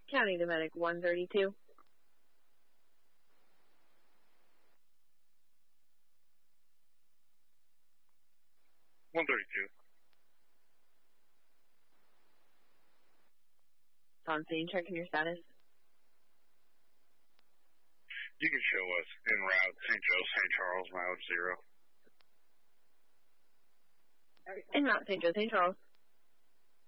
County to Medic 132. 132. On scene, checking your status. You can show us en route St. Joe, St. Charles, mileage 0. En route St. Joe, St. Charles.